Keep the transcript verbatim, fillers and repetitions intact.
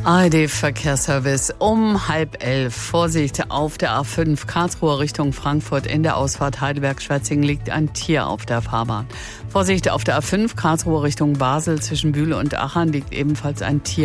A R D-Verkehrsservice um halb elf. Vorsicht, auf der A fünf Karlsruhe Richtung Frankfurt in der Ausfahrt Heidelberg-Schwetzingen liegt ein Tier auf der Fahrbahn. Vorsicht, auf der A fünf Karlsruhe Richtung Basel zwischen Bühl und Achern liegt ebenfalls ein Tier